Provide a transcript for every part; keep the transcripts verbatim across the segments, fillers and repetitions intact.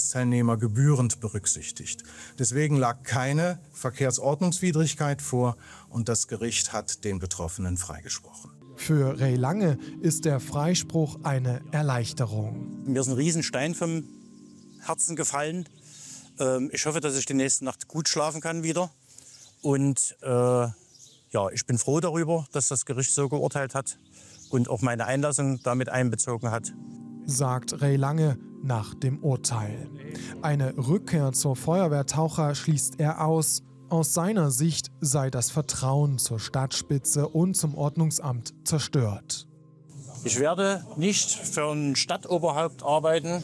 Verkehrsteilnehmer gebührend berücksichtigt. Deswegen lag keine Verkehrsordnungswidrigkeit vor und das Gericht hat den Betroffenen freigesprochen. Für Ray Lange ist der Freispruch eine Erleichterung. Mir ist ein Riesenstein vom Herzen gefallen. Ich hoffe, dass ich die nächste Nacht gut schlafen kann wieder. Und äh, ja, ich bin froh darüber, dass das Gericht so geurteilt hat und auch meine Einlassung damit einbezogen hat. Sagt Ray Lange nach dem Urteil. Eine Rückkehr zur Feuerwehrtaucher schließt er aus. Aus seiner Sicht sei das Vertrauen zur Stadtspitze und zum Ordnungsamt zerstört. Ich werde nicht für ein Stadtoberhaupt arbeiten,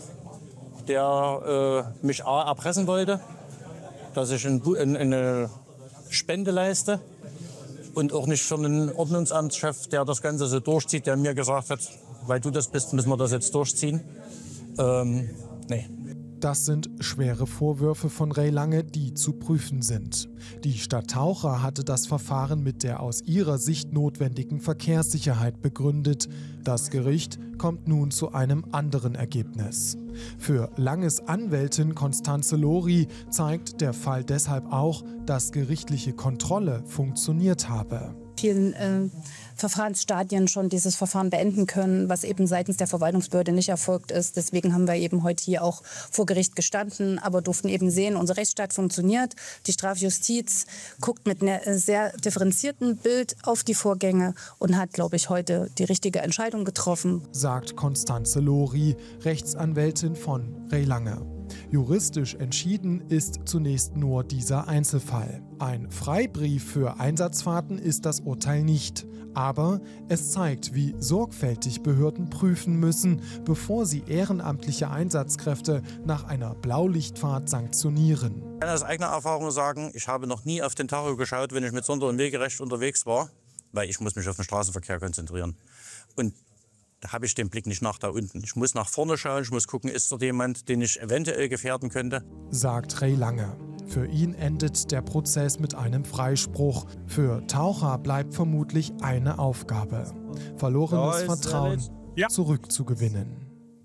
der äh, mich A, erpressen wollte, dass ich ein, ein, eine Spende leiste, und auch nicht für einen Ordnungsamtschef, der das Ganze so durchzieht, der mir gesagt hat, weil du das bist, müssen wir das jetzt durchziehen. Ähm, nee. Das sind schwere Vorwürfe von Ray Lange, die zu prüfen sind. Die Stadt Taucher hatte das Verfahren mit der aus ihrer Sicht notwendigen Verkehrssicherheit begründet. Das Gericht kommt nun zu einem anderen Ergebnis. Für Langes Anwältin Constanze Lori zeigt der Fall deshalb auch, dass gerichtliche Kontrolle funktioniert habe. Vielen äh, Verfahrensstadien schon dieses Verfahren beenden können, was eben seitens der Verwaltungsbehörde nicht erfolgt ist. Deswegen haben wir eben heute hier auch vor Gericht gestanden, aber durften eben sehen, unser Rechtsstaat funktioniert. Die Strafjustiz guckt mit einem sehr differenzierten Bild auf die Vorgänge und hat, glaube ich, heute die richtige Entscheidung getroffen. Sagt Constanze Lori, Rechtsanwältin von Ray Lange. Juristisch entschieden ist zunächst nur dieser Einzelfall. Ein Freibrief für Einsatzfahrten ist das Urteil nicht. Aber es zeigt, wie sorgfältig Behörden prüfen müssen, bevor sie ehrenamtliche Einsatzkräfte nach einer Blaulichtfahrt sanktionieren. Ich kann aus eigener Erfahrung sagen, ich habe noch nie auf den Tacho geschaut, wenn ich mit Sonder- und Wegerecht unterwegs war, weil ich muss mich auf den Straßenverkehr konzentrieren. Und da habe ich den Blick nicht nach da unten. Ich muss nach vorne schauen, ich muss gucken, ist dort jemand, den ich eventuell gefährden könnte. Sagt Ray Lange. Für ihn endet der Prozess mit einem Freispruch. Für Taucher bleibt vermutlich eine Aufgabe: verlorenes Vertrauen zurückzugewinnen.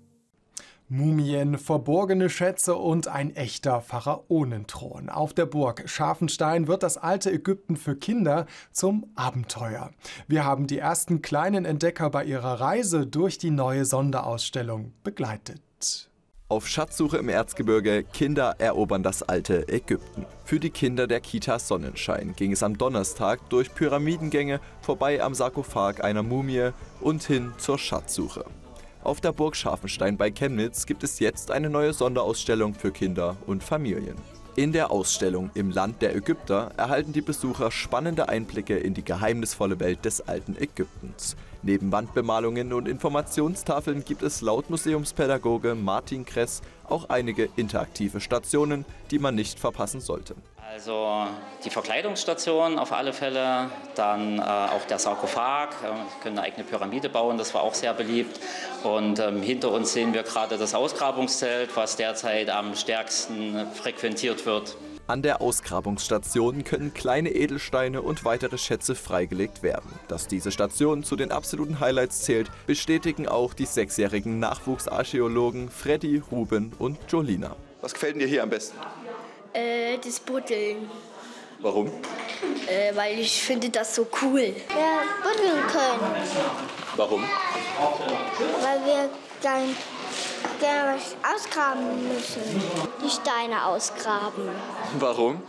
Mumien, verborgene Schätze und ein echter Pharaonenthron. Auf der Burg Scharfenstein wird das alte Ägypten für Kinder zum Abenteuer. Wir haben die ersten kleinen Entdecker bei ihrer Reise durch die neue Sonderausstellung begleitet. Auf Schatzsuche im Erzgebirge, Kinder erobern das alte Ägypten. Für die Kinder der Kita Sonnenschein ging es am Donnerstag durch Pyramidengänge, vorbei am Sarkophag einer Mumie und hin zur Schatzsuche. Auf der Burg Scharfenstein bei Chemnitz gibt es jetzt eine neue Sonderausstellung für Kinder und Familien. In der Ausstellung Im Land der Ägypter erhalten die Besucher spannende Einblicke in die geheimnisvolle Welt des alten Ägyptens. Neben Wandbemalungen und Informationstafeln gibt es laut Museumspädagoge Martin Kress auch einige interaktive Stationen, die man nicht verpassen sollte. Also die Verkleidungsstation auf alle Fälle, dann äh, auch der Sarkophag, äh, wir können eine eigene Pyramide bauen, das war auch sehr beliebt. Und ähm, hinter uns sehen wir gerade das Ausgrabungszelt, was derzeit am stärksten frequentiert wird. An der Ausgrabungsstation können kleine Edelsteine und weitere Schätze freigelegt werden. Dass diese Station zu den absoluten Highlights zählt, bestätigen auch die sechsjährigen Nachwuchsarchäologen Freddy, Ruben und Jolina. Was gefällt dir hier am besten? Äh, das Buddeln. Warum? Äh, weil ich finde das so cool. Wir buddeln können. Warum? Weil wir dann gerne was ausgraben müssen. Die Steine ausgraben. Warum?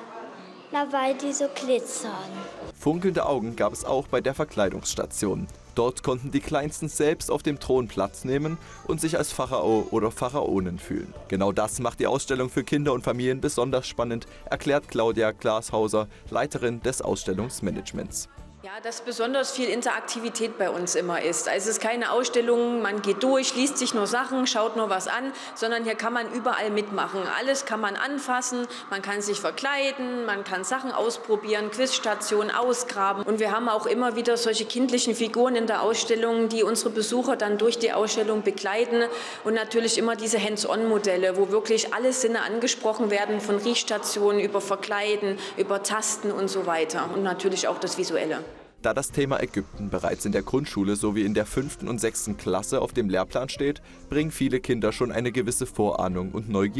Na, weil die so glitzern. Funkelnde Augen gab es auch bei der Verkleidungsstation. Dort konnten die Kleinsten selbst auf dem Thron Platz nehmen und sich als Pharao oder Pharaonin fühlen. Genau das macht die Ausstellung für Kinder und Familien besonders spannend, erklärt Claudia Glashauser, Leiterin des Ausstellungsmanagements. Ja, dass besonders viel Interaktivität bei uns immer ist. Also es ist keine Ausstellung, man geht durch, liest sich nur Sachen, schaut nur was an, sondern hier kann man überall mitmachen. Alles kann man anfassen, man kann sich verkleiden, man kann Sachen ausprobieren, Quizstationen ausgraben. Und wir haben auch immer wieder solche kindlichen Figuren in der Ausstellung, die unsere Besucher dann durch die Ausstellung begleiten. Und natürlich immer diese Hands-on-Modelle, wo wirklich alle Sinne angesprochen werden, von Riechstationen über Verkleiden, über Tasten und so weiter. Und natürlich auch das Visuelle. Da das Thema Ägypten bereits in der Grundschule sowie in der fünften und sechsten Klasse auf dem Lehrplan steht, bringen viele Kinder schon eine gewisse Vorahnung und Neugier